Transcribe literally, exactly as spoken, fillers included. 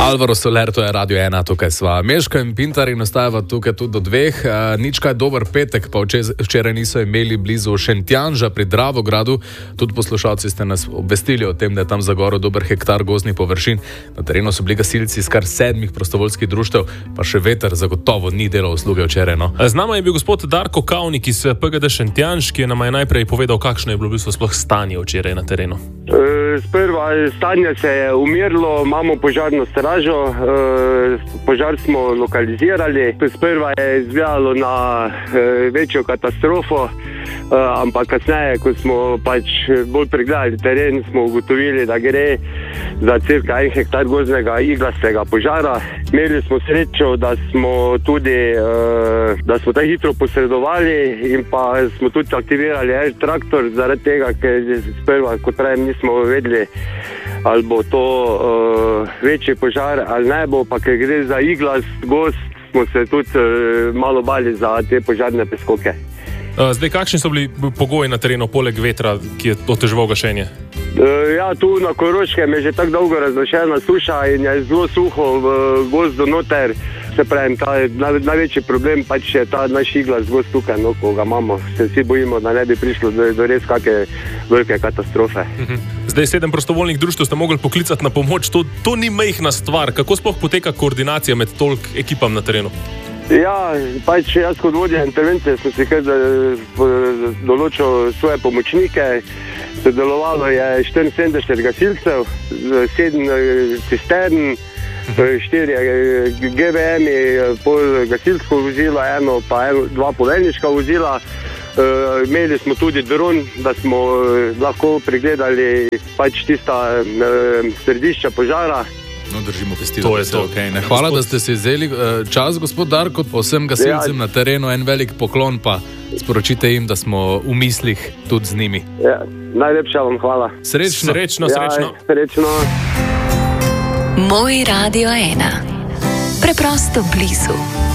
Alvaro Soler, to je Radio ena, tukaj sva. Meško in Pintar in ostajava tukaj tudi do dveh. Uh, nič kaj dober petek, pa včez, včeraj niso imeli blizu Šentjanža pri Dravogradu. Tudi poslušalci ste nas obvestili o tem, da je tam za goro dober hektar gozdnih površin. Na terenu so bili gasilci iz kar sedmih prostovoljskih društev, pa še veter zagotovo ni delal usluge včeraj. No. Z nama je bil gospod Darko Kavnik iz P G D Šentjanž, ki je nam je najprej povedal, kakšno je bilo v bistvu sploh stanje včeraj na terenu. E, sprva stanje se je umirilo, imamo požarno stražo, e, požar smo lokalizirali. Sprva je izgledalo na e, večjo katastrofo, e, ampak kasneje, ko smo pač bolj pregledali teren, smo ugotovili, da gre za cirka en hektar gozdnega iglastega požara. Imeli smo srečo, da smo tudi e, da smo tako hitro posredovali in pa smo tudi aktivirali air traktor, zaradi tega, ker sprva, kot pravim, nismo vedeli, ali bo to uh, večji požar ali ne bo, pa ker gre za iglast gozd, smo se tudi uh, malo bali za te požarne preskoke. Zdaj, kakšni so bili pogoji na terenu poleg vetra, ki je oteževal gašenje? Uh, ja, tu na Koroškem je že tako dolgo razglašena suša in je zelo suho v gozdu noter. Se pravi, ta naj, največji problem pač je ta naš iglast gozd tukaj, no, ko ga imamo. Se vsi bojimo, da ne bi prišlo do, do res kakšne velike katastrofe. Zdaj, sedem prostovoljnih društev ste mogli poklicati na pomoč. To, to ni majhna stvar. Kako sploh poteka koordinacija med toliko ekipam na terenu? Ja, pač jaz kot vodja intervencije sem si kar določil svoje pomočnike. Sodelovalo je štiriinsedemdeset gasilcev, sedem cistern, štiri G V M-i, pol gasilsko vozilo, eno pa eno, dva poveljniška vozila. Uh, imeli smo tudi dron, da smo uh, lahko pregledali pač tista uh, središča požara. No, držimo pesti, to je to. Okay. Ne, hvala, gospod, da ste si vzeli uh, čas, gospod Darko, po vsem gasilcem ja. Na terenu en velik poklon, pa sporočite jim, da smo v mislih tudi z njimi. Ja, najlepša vam hvala. Srečno, srečno, srečno. Ja, srečno. Moj Radio ena. Preprosto blizu.